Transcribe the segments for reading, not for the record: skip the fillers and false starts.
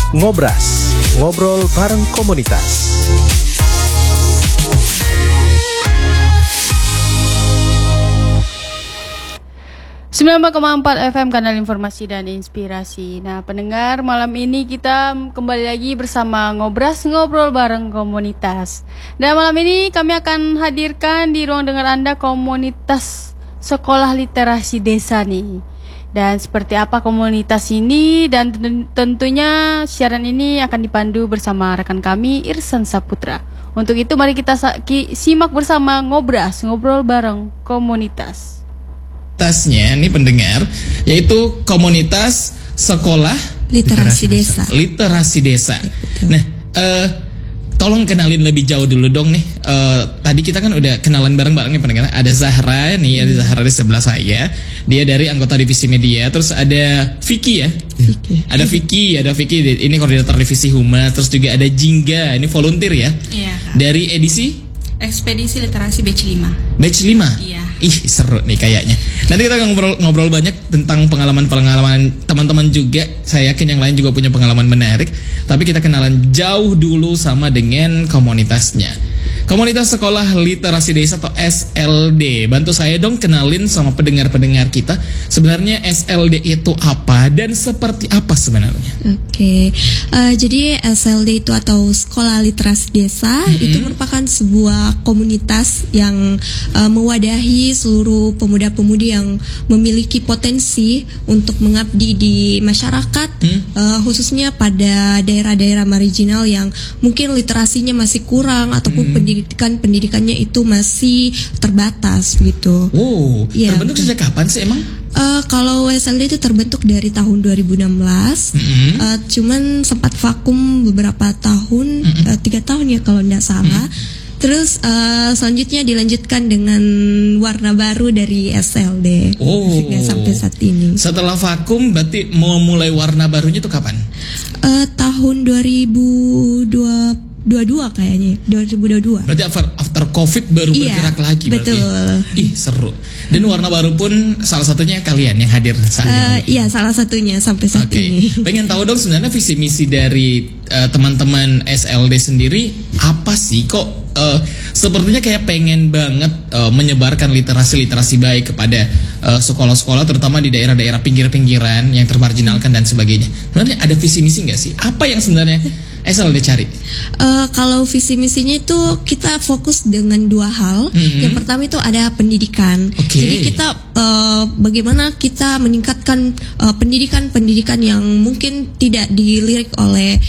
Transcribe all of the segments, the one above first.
Ngobras, ngobrol bareng komunitas. .4 FM, kanal informasi dan inspirasi. Nah, pendengar, malam ini kita kembali lagi bersama Ngobras, ngobrol bareng komunitas. Dan malam ini kami akan hadirkan di ruang dengar Anda komunitas sekolah literasi desa nih. Dan seperti apa komunitas ini, dan tentunya siaran ini akan dipandu bersama rekan kami Irsan Saputra. Untuk itu mari kita simak bersama Ngobras, ngobrol bareng komunitas. Tasnya nih pendengar, yaitu komunitas sekolah literasi desa. Literasi desa. Nah, tolong kenalin lebih jauh dulu dong nih. Tadi kita kan udah kenalan bareng-bareng nih pendengar. Ada Zahra nih, ada Zahra di sebelah saya. Dia dari anggota divisi media. Terus ada Vicky ya. Ada Vicky. Ini koordinator divisi Humas. Terus juga ada Jingga. Ini volunteer ya. Iya. Dari edisi Ekspedisi Literasi Batch 5. Batch 5? Iya. Ih, seru nih kayaknya. Nanti kita ngobrol banyak tentang pengalaman teman-teman juga. Saya yakin yang lain juga punya pengalaman menarik. Tapi kita kenalan jauh dulu sama dengan komunitasnya. Komunitas Sekolah Literasi Desa atau SLD. Bantu saya dong kenalin sama pendengar-pendengar kita. Sebenarnya SLD itu apa dan seperti apa sebenarnya? Oke. Jadi SLD itu atau Sekolah Literasi Desa itu merupakan sebuah komunitas yang mewadahi seluruh pemuda-pemudi yang memiliki potensi untuk mengabdi di masyarakat, khususnya pada daerah-daerah marginal yang mungkin literasinya masih kurang ataupun pendidikannya itu masih terbatas gitu. Oh, ya, terbentuk sejak kapan sih emang? Kalau SLD itu terbentuk dari tahun 2016, cuman sempat vakum beberapa tahun, 3 tahun ya kalau tidak salah. Terus selanjutnya dilanjutkan dengan warna baru dari SLD. Sampai saat ini. Setelah vakum berarti mau mulai warna barunya itu kapan? Tahun 2022 kayaknya, 2022. Berarti after COVID baru bergerak lagi berarti. Betul. Ih, seru. Dan warna baru pun salah satunya kalian yang hadir saat ini. Iya, salah satunya sampai saat ini. Pengen tahu dong sebenarnya visi misi dari teman-teman SLD sendiri apa sih? Kok sepertinya kayak pengen banget menyebarkan literasi baik kepada sekolah-sekolah terutama di daerah-daerah pinggir-pinggiran yang termarginalkan dan sebagainya. Sebenarnya ada visi misi nggak sih? Apa yang sebenarnya SLD cari? Kalau visi misinya itu kita fokus dengan 2 hal. Yang pertama itu ada pendidikan. Jadi kita bagaimana kita meningkatkan pendidikan yang mungkin tidak dilirik oleh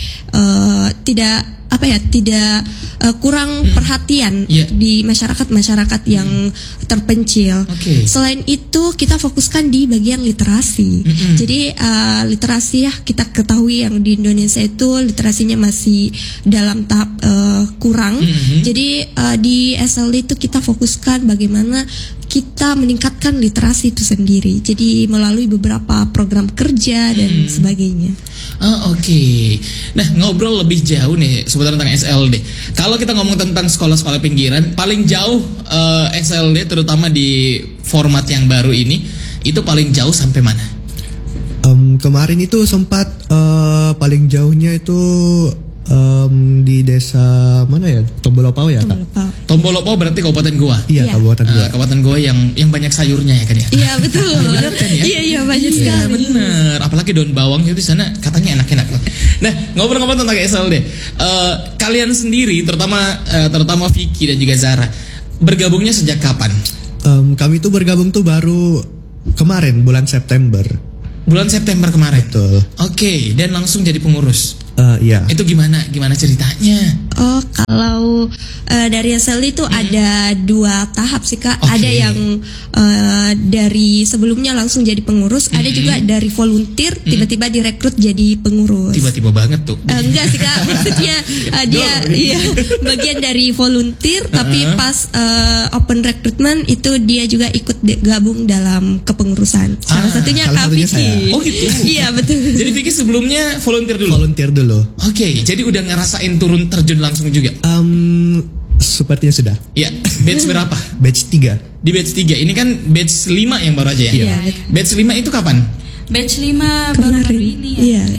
kurang perhatian di masyarakat yang terpencil. Selain itu kita fokuskan di bagian literasi. Jadi literasi ya kita ketahui yang di Indonesia itu literasinya masih dalam tahap kurang. Jadi di SLD itu kita fokuskan bagaimana kita meningkatkan literasi itu sendiri. Jadi melalui beberapa program kerja dan sebagainya. Nah, ngobrol lebih jauh nih seputar tentang SLD. Kalau kita ngomong tentang sekolah-sekolah pinggiran, paling jauh SLD terutama di format yang baru ini itu paling jauh sampai mana? Kemarin itu sempat paling jauhnya itu di desa mana ya? Tombolopao ya, Kak? Tombolopao berarti Kabupaten Goa. Iya, Kabupaten Goa. Kabupaten Goa yang banyak sayurnya ya kan ya? Iya, betul. Benar kan ya? Iya, banyak sekali. Bener, apalagi daun bawang itu di sana katanya enak-enak. Nah, ngobrol-ngobrol tentang SLD. Kalian sendiri terutama Vicky dan juga Zara, bergabungnya sejak kapan? Kami tuh bergabung tuh baru kemarin bulan September. Bulan September kemarin. Betul. Oke, dan langsung jadi pengurus. Iya. Itu gimana ceritanya? Kalau dari SLD itu ada 2 tahap sih, Kak. Ada yang dari sebelumnya langsung jadi pengurus, ada juga dari volunteer tiba-tiba direkrut jadi pengurus. Tiba-tiba banget tuh. Enggak sih, Kak. Maksudnya dia bagian dari volunteer, tapi pas open recruitment itu dia juga ikut gabung dalam kepengurusan. Salah satunya Kak Vicky. Oh gitu. Iya, betul. Jadi Vicky sebelumnya volunteer dulu. Oke, jadi udah ngerasain turun terjun langsung juga? Sepertinya sudah. Iya, batch berapa? Batch 3. Di batch 3, ini kan batch 5 yang baru aja ya? Iya. Batch 5 itu kapan? Batch 5 baru ini ya. Iya.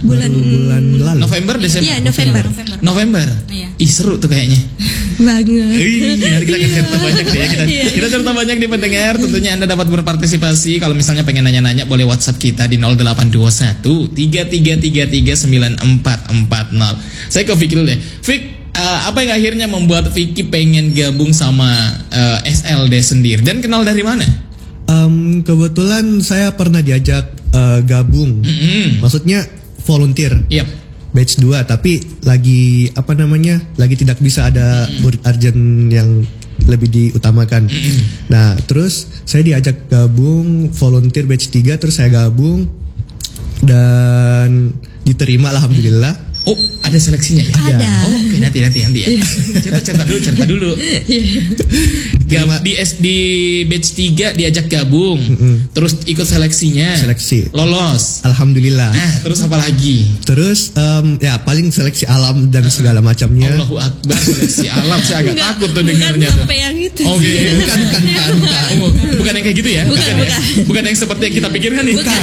bulan lalu. November, Desember. Iya, November. Iya. Ih, seru tuh kayaknya. Banget. Nanti kita akan cerita banyak deh ya. Kita cerita banyak di pendengar. Tentunya Anda dapat berpartisipasi. Kalau misalnya pengen nanya-nanya, boleh WhatsApp kita di 0821 3333 9440. Saya ke Vicky dulu deh. Vicky, apa yang akhirnya membuat Vicky pengen gabung sama SLD sendiri dan kenal dari mana? Kebetulan saya pernah diajak gabung. Maksudnya volunteer. Yap. Batch 2 tapi lagi lagi tidak bisa, ada murid urgent yang lebih diutamakan. Nah, terus saya diajak gabung volunteer batch 3, terus saya gabung dan diterima alhamdulillah. Oh, ada seleksinya ya? Ada. Oh, oke, nanti ya. Cerita dulu. Di batch 3 diajak gabung, terus ikut Seleksi. Lolos. Alhamdulillah. Nah, terus apa lagi? Terus ya paling seleksi alam dan segala macamnya. Allahu Akbar, seleksi alam. Saya agak takut tuh dengarnya tuh. Bukan yang itu. Oke. Bukan. Oh, bukan yang kayak gitu ya? Bukan. Ya? Bukan yang seperti yang kita pikirkan nih. Bukan.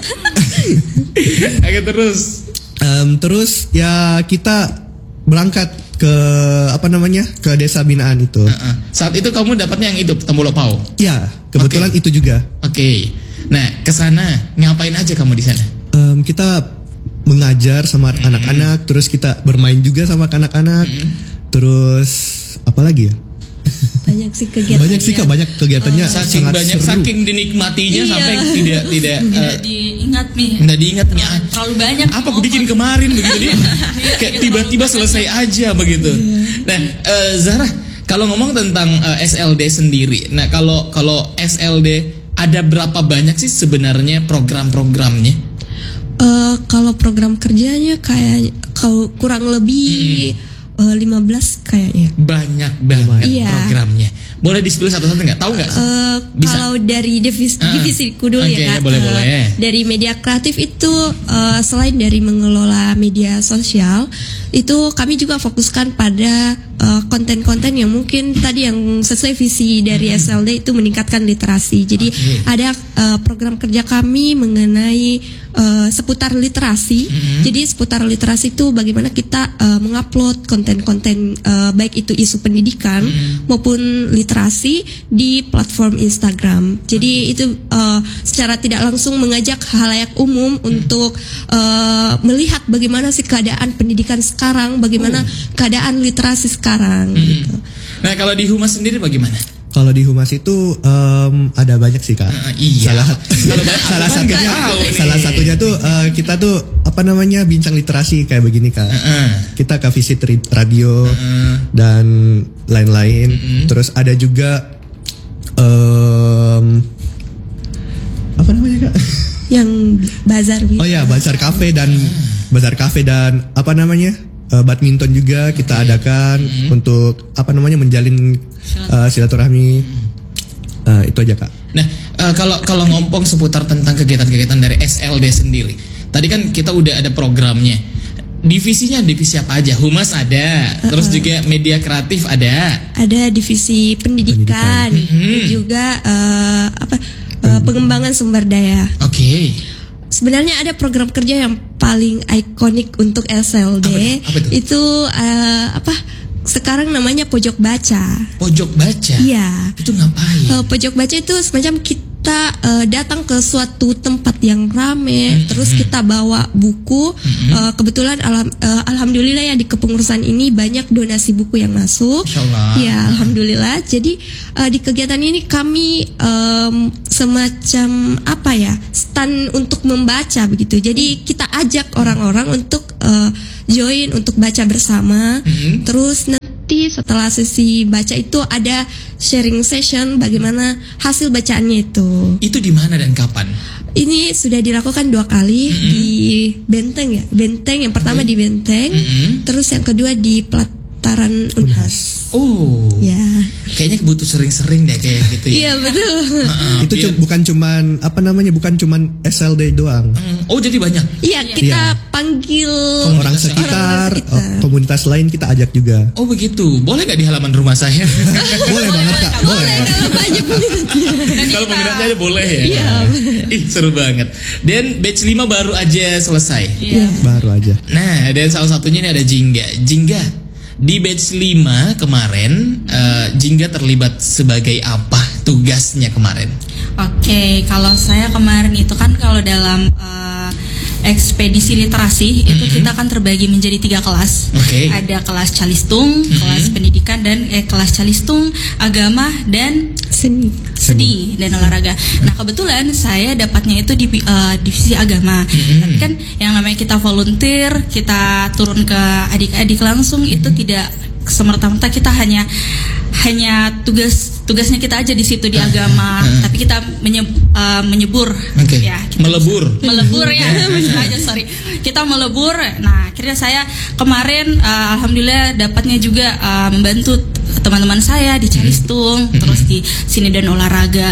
Oke, terus. Terus ya kita berangkat ke ke desa binaan itu. Saat itu kamu dapatnya yang itu Tembulopau. Ya, kebetulan itu juga. Oke. Nah, ke sana ngapain aja kamu di sana? Kita mengajar sama anak-anak, terus kita bermain juga sama anak-anak. Terus apa lagi ya? Banyak sih kegiatannya. Banyak kegiatannya. Saking dinikmatinya sampai tidak Nggak diingat nih. Terlalu banyak. Apa aku bikin kemarin begitu dia? Kayak tiba-tiba selesai aja begitu. Nah, Zahra, kalau ngomong tentang SLD sendiri, nah kalau SLD ada berapa banyak sih sebenarnya program-programnya? Kalau program kerjanya kayak kurang lebih 15 kayaknya. Banyak banget programnya. Boleh di-spill satu-satu nggak? Tahu nggak? Kalau dari divisiku dulu ya Kak. Boleh. Dari media kreatif itu selain dari mengelola media sosial, itu kami juga fokuskan pada konten-konten yang mungkin tadi yang sesuai visi dari SLD itu meningkatkan literasi. Jadi ada program kerja kami mengenai seputar literasi. Jadi seputar literasi itu bagaimana kita mengupload konten-konten baik itu isu pendidikan maupun literasi di platform Instagram. Jadi itu secara tidak langsung mengajak khalayak umum untuk melihat bagaimana sih keadaan pendidikan sekarang, bagaimana keadaan literasi sekarang. Gitu. Nah, kalau di Humas sendiri bagaimana? Kalau di Humas itu ada banyak sih Kak. Iya. Salah satunya tuh kita tuh bincang literasi kayak begini Kak. Kita ke visit radio dan lain-lain. Terus ada juga apa namanya Kak? Yang bazar. Oh ya, bazar kafe dan badminton juga kita adakan untuk menjalin silaturahmi. Itu aja Kak. Nah, kalau ngomong seputar tentang kegiatan-kegiatan dari SLD sendiri, tadi kan kita udah ada programnya. Divisinya divisi apa aja? Humas ada, terus juga media kreatif ada. Ada divisi pendidikan. Juga pengembangan sumber daya. Oke. Sebenarnya ada program kerja yang paling ikonik untuk SLD. Apa itu? Itu sekarang namanya Pojok Baca. Pojok Baca? Iya. Itu ngapain? Pojok Baca itu semacam kita datang ke suatu tempat yang rame, terus kita bawa buku. Kebetulan alhamdulillah ya di kepengurusan ini banyak donasi buku yang masuk. Insyaallah. Ya, alhamdulillah. Jadi di kegiatan ini kami semacam stand untuk membaca begitu. Jadi kita ajak orang-orang untuk join untuk baca bersama. Terus nanti setelah sesi baca itu ada sharing session bagaimana hasil bacaannya itu. Itu di mana dan kapan? Ini sudah dilakukan 2 kali di Benteng ya. Benteng yang pertama di Benteng, terus yang kedua di pelataran Unhas. Oh. Ya. Kayaknya butuh sering-sering deh kayak gitu ya. Iya betul. Itu bukan cuman SLD doang. Oh jadi banyak. Iya kita panggil orang sekitar, komunitas lain kita ajak juga. Oh begitu. Boleh nggak di halaman rumah saya? Boleh banget Kak. Boleh. Kalau banyak peminatnya. Kalau peminatnya aja boleh ya. Iya. Ih seru banget. Dan batch 5 baru aja selesai. Iya. Baru aja. Nah, dan salah satunya ini ada Jingga. Jingga, di batch 5 kemarin, Jingga terlibat sebagai apa tugasnya kemarin? Oke, kalau saya kemarin itu kan kalau dalam ekspedisi literasi itu kita kan terbagi menjadi 3 kelas. Oke. Ada kelas calistung, kelas pendidikan dan kelas calistung, agama dan seni dan olahraga. Nah kebetulan saya dapatnya itu di divisi agama. Tapi kan yang namanya kita volunteer, kita turun ke adik-adik langsung itu tidak semerta-merta kita hanya tugasnya kita aja di situ di agama, tapi kita menyebur, ya, kita melebur ya, aja sorry, kita melebur. Nah akhirnya saya kemarin alhamdulillah dapatnya juga membantu teman-teman saya di calistung, terus di seni dan olahraga.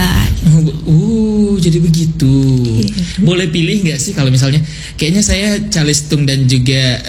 Jadi begitu. Boleh pilih nggak sih kalau misalnya, kayaknya saya calistung dan juga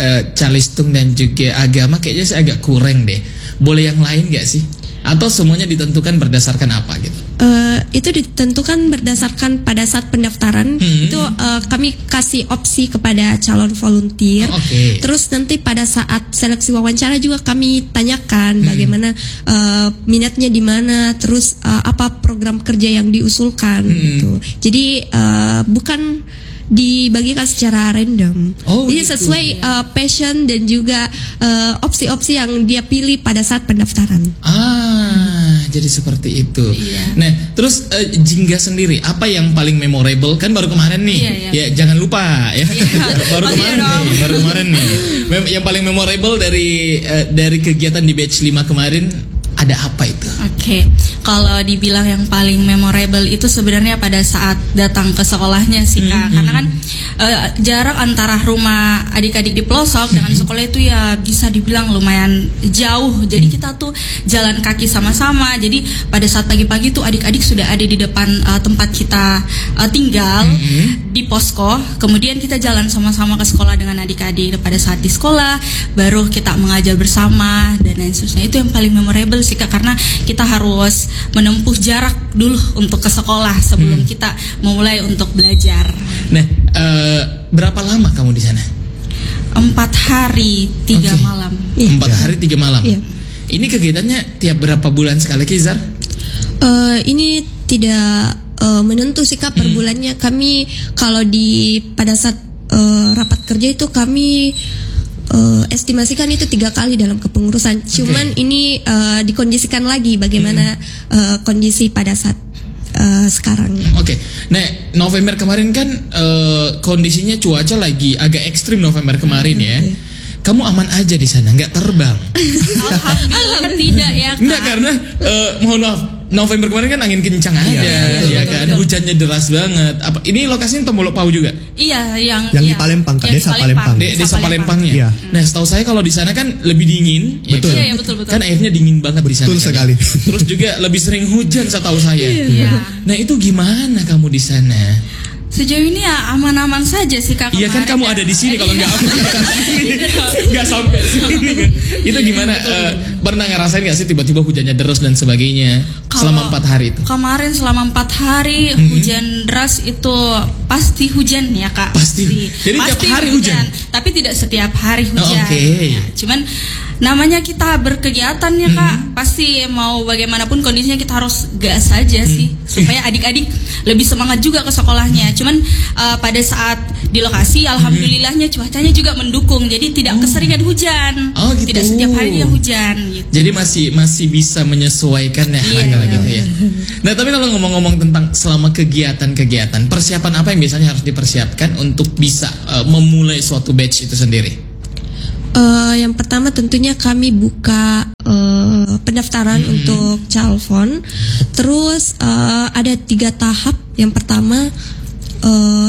agama, kayaknya saya agak kurang deh. Boleh yang lain nggak sih? Atau semuanya ditentukan berdasarkan apa gitu? Itu ditentukan berdasarkan pada saat pendaftaran. Itu kami kasih opsi kepada calon volunteer. Terus nanti pada saat seleksi wawancara juga kami tanyakan bagaimana minatnya di mana, terus apa program kerja yang diusulkan gitu. Jadi bukan dibagikan secara random. Jadi sesuai passion dan juga opsi-opsi yang dia pilih pada saat pendaftaran. Jadi seperti itu. Nah, terus Jingga sendiri apa yang paling memorable? Kan baru kemarin nih. Ya jangan lupa ya. baru kemarin nih. Yang paling memorable dari kegiatan di batch 5 kemarin ada apa itu? Oke, kalau dibilang yang paling memorable itu sebenarnya pada saat datang ke sekolahnya sih Kak. Karena kan jarak antara rumah adik-adik di pelosok dengan sekolah itu ya bisa dibilang lumayan jauh. Jadi kita tuh jalan kaki sama-sama. Jadi pada saat pagi-pagi tuh adik-adik sudah ada di depan tempat kita tinggal di posko. Kemudian kita jalan sama-sama ke sekolah dengan adik-adik. Pada saat di sekolah baru kita mengajar bersama dan lain sebagainya. Itu yang paling memorable sih Kak, karena kita harus menempuh jarak dulu untuk ke sekolah sebelum kita memulai untuk belajar. Nah, berapa lama kamu di sana? 4 hari 3 malam. 4 hari 3 malam. Iya. Ini kegiatannya tiap berapa bulan sekali Kizar? Ini tidak menentu sih Kak per bulannya. Kami kalau pada saat rapat kerja itu kami estimasikan itu 3 kali dalam kepengurusan. Cuman ini dikondisikan lagi bagaimana kondisi pada saat sekarang. Nah November kemarin kan kondisinya cuaca lagi agak ekstrim November kemarin ya. Kamu aman aja di sana, nggak terbang? Alhamdulillah tidak ya Kak. Enggak, karena mohon maaf, November kemarin kan angin kencang aja, ya kan, hujannya deras banget. Apa ini lokasinya Tombolo Pau juga? Iya, yang di Palembang, Desa Palembang. Desa Palembangnya. Iya. Nah, setahu saya kalau di sana kan lebih dingin. Betul. Ya, iya, betul. Kan airnya dingin banget di sana. Betul sekali. Terus juga lebih sering hujan setahu saya. Nah, itu gimana kamu di sana? Sejauh ini ya aman-aman saja sih Kak. Iya kan kamu ada di sini, kalau nggak aku nggak sampai sini kan. Itu gimana? Pernah ngerasain nggak sih tiba-tiba hujannya deras dan sebagainya selama 4 hari itu? Kemarin selama 4 hari hujan deras itu pasti hujan ya Kak. Pasti. Jadi tiap hari hujan. Tapi tidak setiap hari hujan. Ya, cuman namanya kita berkegiatan ya Kak, pasti mau bagaimanapun kondisinya kita harus gas saja sih supaya adik-adik lebih semangat juga ke sekolahnya. Cuman pada saat di lokasi alhamdulillahnya cuacanya juga mendukung, jadi tidak keseringan hujan. Gitu. Tidak setiap hari dia hujan gitu. Jadi masih bisa menyesuaikan ya kalau gitu ya. Nah, tapi kalau ngomong-ngomong tentang selama kegiatan-kegiatan, persiapan apa yang biasanya harus dipersiapkan untuk bisa memulai suatu batch itu sendiri? Yang pertama tentunya kami buka pendaftaran untuk Calfon. Terus ada 3 tahap. Yang pertama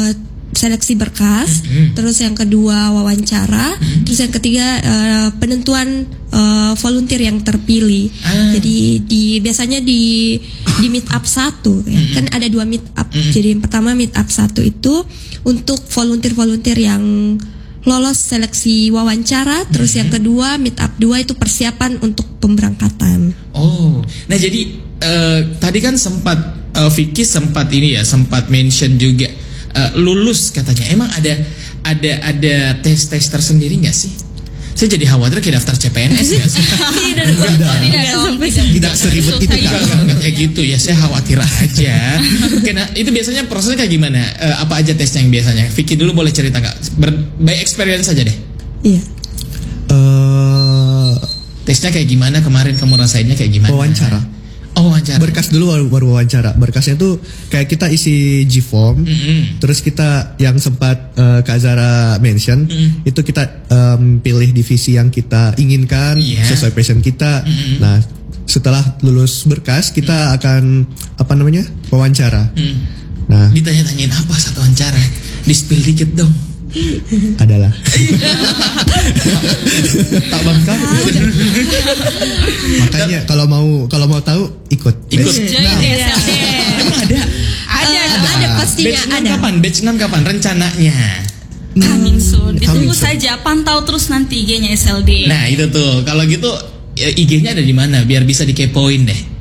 seleksi berkas, terus yang kedua wawancara, terus yang ketiga penentuan volunteer yang terpilih. Jadi biasanya di meet up 1 ya. Kan ada 2 meet up. Jadi yang pertama meet up 1 itu untuk volunteer yang lolos seleksi wawancara, terus yang kedua meet up 2 itu persiapan untuk pemberangkatan. Oh, nah jadi tadi kan sempat Vicky sempat mention juga lulus katanya. Emang ada tes tersendiri nggak sih? Saya jadi khawatir kayak daftar CPNS nggak sih? Tidak seribet itu kan? Nggak kayak gitu ya. Saya khawatir aja. Karena itu biasanya prosesnya kayak gimana? Apa aja tesnya yang biasanya? Vicky dulu boleh cerita nggak? By experience aja deh. Iya. Tesnya kayak gimana kemarin, kamu rasainnya kayak gimana? Wawancara. Oh, wawancara. Berkas dulu baru wawancara. Berkasnya tuh kayak kita isi G-form, terus kita yang sempat Kak Zara mention, itu kita pilih divisi yang kita inginkan sesuai passion kita. Nah, setelah lulus berkas kita akan wawancara. Nah, ditanya-tanyain apa saat wawancara? Di-spill dikit dong. Adalah. Tak bangka. Makanya kalau mau tahu ikut. Ada pastinya ada. Batch 6 kapan rencananya? Coming soon. Ditunggu saja, pantau terus nanti IG-nya SLD. Nah, itu tuh. Kalau gitu IG-nya ada di mana biar bisa dikepoin deh.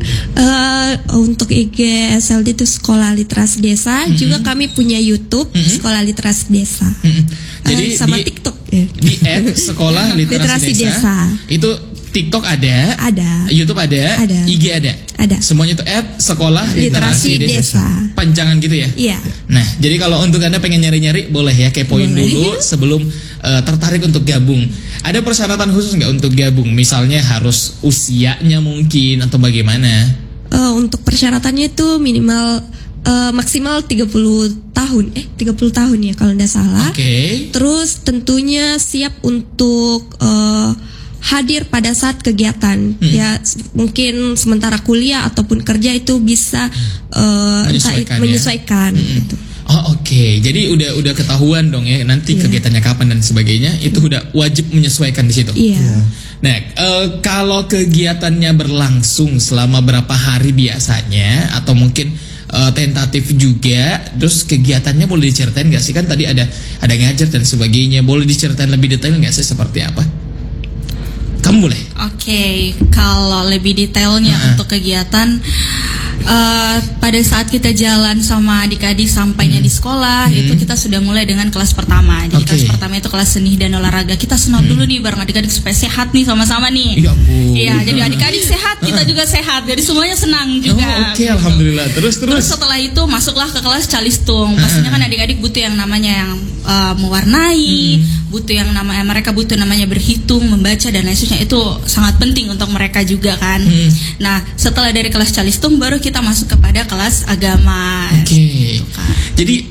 Untuk IG SLD itu Sekolah Literasi Desa, juga kami punya YouTube Sekolah Literasi Desa. Jadi sama TikTok di @Sekolah Literasi Desa. Itu TikTok ada, YouTube ada, IG ada. Semuanya itu @Sekolah Literasi Desa. Panjangan gitu ya? Iya. Nah, jadi kalau untuk Anda pengen nyari-nyari boleh ya kepoin dulu sebelum tertarik untuk gabung. Ada persyaratan khusus nggak untuk gabung? Misalnya harus usianya mungkin atau bagaimana? Untuk persyaratannya itu minimal maksimal 30 tahun ya kalau tidak salah. Terus tentunya siap untuk hadir pada saat kegiatan. Ya mungkin sementara kuliah ataupun kerja itu bisa menyesuaikan gitu. Oh oke. Jadi udah ketahuan dong ya nanti kegiatannya kapan dan sebagainya, itu udah wajib menyesuaikan di situ. Iya. Nah, kalau kegiatannya berlangsung selama berapa hari biasanya atau mungkin tentatif juga, terus kegiatannya boleh diceritain nggak sih? Kan tadi ada ngajar dan sebagainya, boleh diceritain lebih detail nggak sih seperti apa? Kamu boleh. Oke, kalau lebih detailnya untuk kegiatan pada saat kita jalan sama adik-adik sampainya di sekolah, itu kita sudah mulai dengan kelas pertama. Jadi kelas pertama itu kelas seni dan olahraga. Kita senam dulu nih bareng adik-adik supaya sehat nih sama-sama nih. Iya, jadi adik-adik sehat, kita juga sehat. Jadi semuanya senang juga. Oke, alhamdulillah. Terus setelah itu masuklah ke kelas calistung. Pastinya kan adik-adik butuh yang namanya yang mewarnai, butuh yang mereka butuh namanya berhitung, membaca dan lain sebagainya. Itu sangat penting untuk mereka juga kan. Nah, setelah dari kelas calistung baru kita masuk kepada kelas agama. Gitu kan. Jadi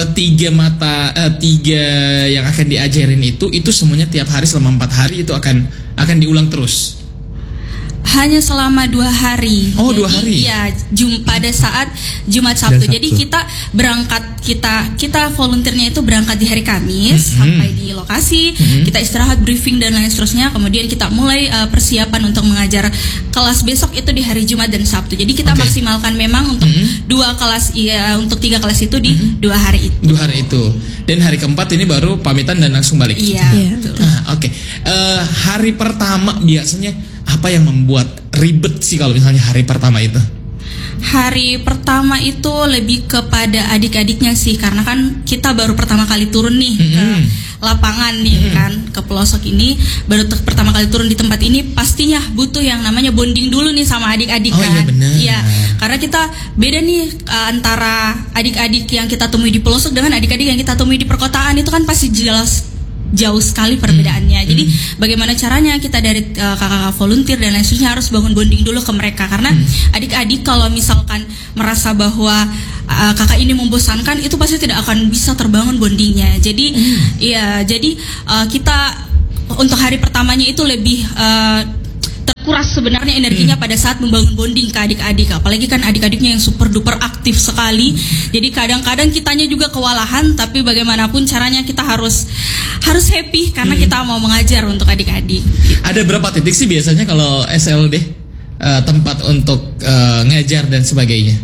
3 yang akan diajarin itu semuanya tiap hari selama 4 hari itu akan diulang terus. Hanya selama 2 hari. Oh, 2 hari. Iya, pada saat Jumat Sabtu. Jadi kita berangkat, kita volunteernya itu berangkat di hari Kamis sampai di lokasi, kita istirahat, briefing dan lain seterusnya. Kemudian kita mulai persiapan untuk mengajar kelas besok itu di hari Jumat dan Sabtu. Jadi kita maksimalkan memang untuk 2 kelas, untuk 3 kelas itu di 2 hari itu. 2 hari itu. Dan hari keempat ini baru pamitan dan langsung balik. Iya. Oke. Hari pertama biasanya apa yang membuat ribet sih kalau misalnya hari pertama itu? Hari pertama itu lebih kepada adik-adiknya sih, karena kan kita baru pertama kali turun nih ke lapangan nih kan, ke pelosok ini baru pertama kali turun di tempat ini, pastinya butuh yang namanya bonding dulu nih sama adik-adik kan. Iya, karena kita beda nih antara adik-adik yang kita temui di pelosok dengan adik-adik yang kita temui di perkotaan, itu kan pasti jelas jauh sekali perbedaannya. Jadi bagaimana caranya kita dari kakak-kakak volunteer dan lain sebagainya harus bangun bonding dulu ke mereka, karena adik-adik kalau misalkan merasa bahwa kakak ini membosankan, itu pasti tidak akan bisa terbangun bondingnya. Jadi kita untuk hari pertamanya itu lebih kuras sebenarnya energinya pada saat membangun bonding ke adik-adik, apalagi kan adik-adiknya yang super duper aktif sekali. Jadi kadang-kadang kitanya juga kewalahan, tapi bagaimanapun caranya kita harus happy karena kita mau mengajar untuk adik-adik. Ada berapa titik sih biasanya kalau SLD tempat untuk ngajar dan sebagainya?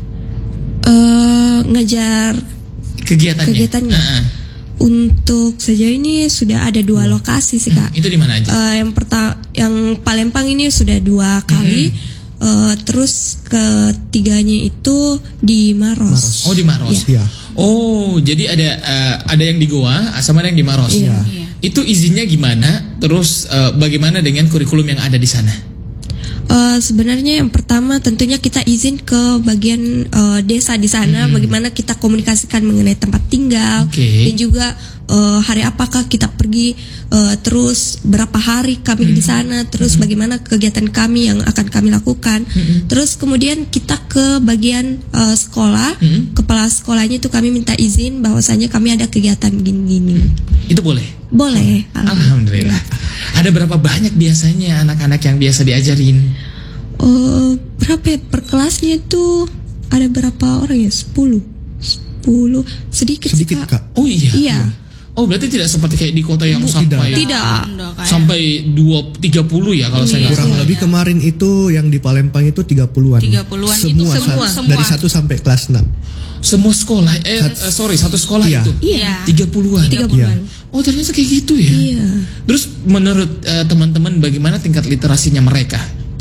Ngajar kegiatannya. Untuk sejauh ini sudah ada 2 lokasi sih Kak. Itu di mana aja? Yang Palembang ini sudah 2 kali. Terus ketiganya itu di Maros. Oh, di Maros. Iya. Oh, jadi ada yang di Goa sama ada yang di Maros. Iya. Itu izinnya gimana? Terus bagaimana dengan kurikulum yang ada di sana? Sebenarnya yang pertama tentunya kita izin ke bagian desa di sana, bagaimana kita komunikasikan mengenai tempat tinggal, dan juga hari apakah kita pergi, terus berapa hari kami di sana, terus bagaimana kegiatan kami yang akan kami lakukan. Terus kemudian kita ke bagian sekolah, kepala sekolahnya itu kami minta izin bahwasanya kami ada kegiatan gini-gini. Itu boleh? Boleh. Alhamdulillah. Ada berapa banyak biasanya anak-anak yang biasa diajarin? Berapa ya? Per kelasnya itu ada berapa orang ya? 10 sedikit Kak. Oh iya. Iya. Oh, berarti tidak seperti kayak di kota yang sampai 30 ya kalau saya kurang lebih kemarin itu yang di Palembang itu 30-an. 30-an semua. Dari 1 sampai kelas 6. Semua sekolah satu sekolah Iya. itu. Iya. 30-an. Iya. Oh, ternyata kayak gitu ya. Iya. Terus menurut teman-teman bagaimana tingkat literasinya mereka?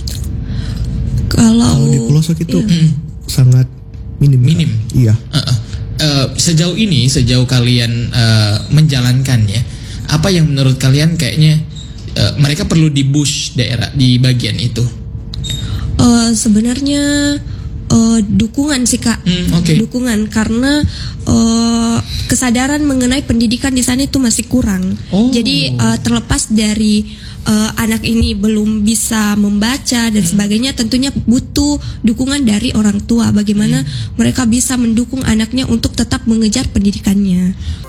Kalau di pelosok itu sangat minim. Kak. Iya. Sejauh kalian menjalankannya, apa yang menurut kalian kayaknya mereka perlu di-push daerah di bagian itu? Sebenarnya dukungan sih Kak. Dukungan karena kesadaran mengenai pendidikan di sana itu masih kurang. Jadi terlepas dari anak ini belum bisa membaca dan sebagainya, tentunya butuh dukungan dari orang tua. Bagaimana mereka bisa mendukung anaknya untuk tetap mengejar pendidikannya.